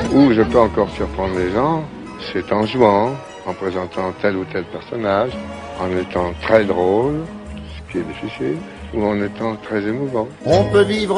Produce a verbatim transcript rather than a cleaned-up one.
Où je peux encore surprendre les gens, c'est en jouant, en présentant tel ou tel personnage, en étant très drôle, ce qui est difficile, ou en étant très émouvant. On peut vivre